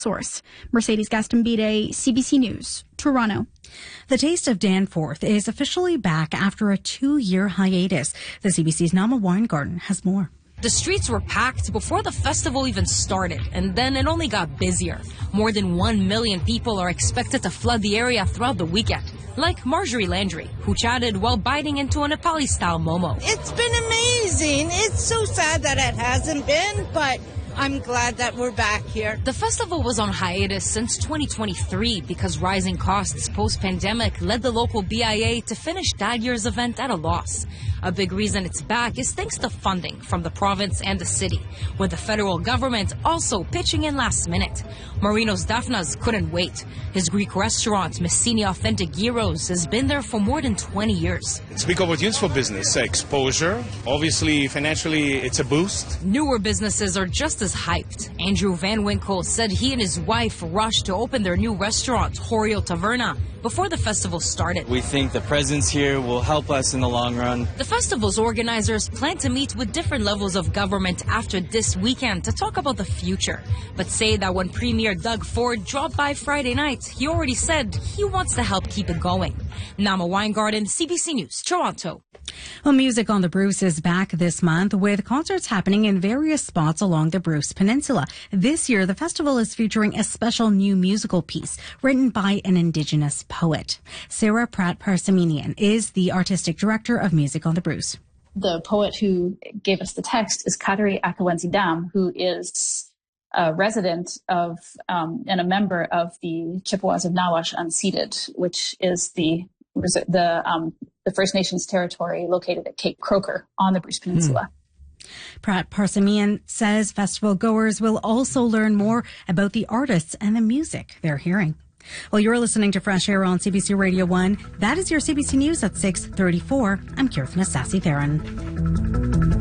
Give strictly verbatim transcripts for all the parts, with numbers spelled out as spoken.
source. Mercedes Gastambide, C B C News, Toronto. The Taste of Danforth is officially back after a two-year hiatus. The C B C's Nama Weingarten has more. The streets were packed before the festival even started, and then it only got busier. More than one million people are expected to flood the area throughout the weekend, like Marjorie Landry, who chatted while biting into a Nepali-style momo. It's been amazing. It's so sad that it hasn't been, but I'm glad that we're back here. The festival was on hiatus since twenty twenty-three because rising costs post-pandemic led the local B I A to finish that year's event at a loss. A big reason it's back is thanks to funding from the province and the city, with the federal government also pitching in last minute. Marinos Daphnas couldn't wait. His Greek restaurant, Messini Authentic Gyros, has been there for more than twenty years. It's big opportunities for business, exposure. Obviously, financially, it's a boost. Newer businesses are just as hyped. Andrew Van Winkle said he and his wife rushed to open their new restaurant, Horio Taverna, before the festival started. We think the presence here will help us in the long run. The festival's organizers plan to meet with different levels of government after this weekend to talk about the future, but say that when Premier Doug Ford dropped by Friday night, he already said he wants to help keep it going. Nama Weingarten, C B C News, Toronto. Well, Music on the Bruce is back this month with concerts happening in various spots along the Bruce Peninsula. This year, the festival is featuring a special new musical piece written by an Indigenous poet. Sarah Pratt Parsamenian is the artistic director of Music on the Bruce. The poet who gave us the text is Kateri Akawensi Dam, who is a resident of um, and a member of the Chippewas of Nawash Unceded, which is the the um, the First Nations territory located at Cape Croker on the Bruce Peninsula. Hmm. Pratt Parsamenian says festival goers will also learn more about the artists and the music they're hearing. Well, you're listening to Fresh Air on C B C Radio one. That is your C B C News at six thirty-four. I'm Kirthna Sassy-Theron.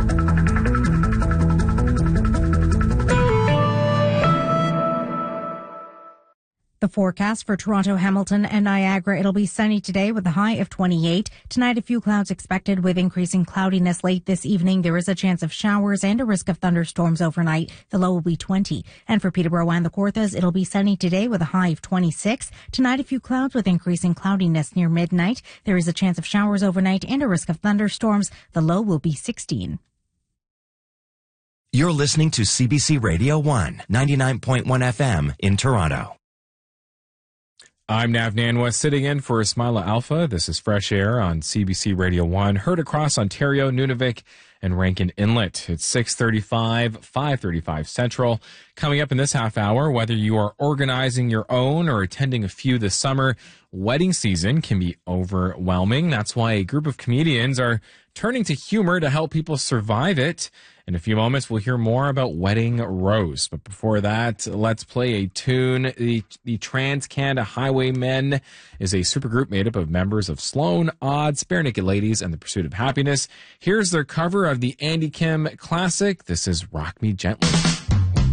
The forecast for Toronto, Hamilton, and Niagara. It'll be sunny today with a high of twenty-eight. Tonight, a few clouds expected with increasing cloudiness late this evening. There is a chance of showers and a risk of thunderstorms overnight. The low will be twenty. And for Peterborough and the Kawarthas, it'll be sunny today with a high of twenty-six. Tonight, a few clouds with increasing cloudiness near midnight. There is a chance of showers overnight and a risk of thunderstorms. The low will be sixteen. You're listening to C B C Radio one, ninety-nine point one F M in Toronto. I'm Nav Nanwa, sitting in for Ismaila Alpha. This is Fresh Air on C B C Radio one, heard across Ontario, Nunavik, and Rankin Inlet. It's six thirty-five, five thirty-five Central. Coming up in this half hour, whether you are organizing your own or attending a few this summer, wedding season can be overwhelming. That's why a group of comedians are turning to humor to help people survive it. In a few moments, we'll hear more about Wedding Rose. But before that, let's play a tune. The, the Trans Canada Highwaymen is a supergroup made up of members of Sloan, Odds, Bare Naked Ladies, and The Pursuit of Happiness. Here's their cover of the Andy Kim classic. This is Rock Me Gently.